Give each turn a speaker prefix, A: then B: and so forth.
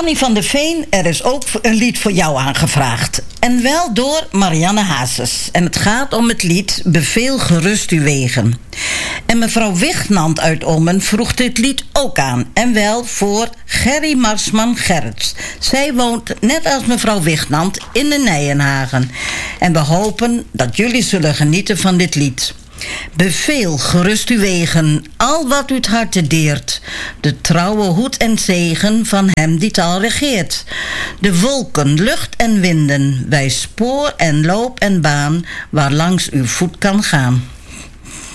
A: Annie van der Veen, er is ook een lied voor jou aangevraagd. En wel door Marianne Hazes. En het gaat om het lied Beveel gerust uw wegen. En mevrouw Wichtnant uit Ommen vroeg dit lied ook aan. En wel voor Gerry Marsman Gerrits. Zij woont net als mevrouw Wichtnant in de Nijenhagen. En we hopen dat jullie zullen genieten van dit lied. Beveel gerust uw wegen, al wat u het harte deert. De trouwe hoed en zegen van hem die het al regeert. De wolken, lucht en winden, wijs spoor en loop en baan, waar langs uw voet kan gaan.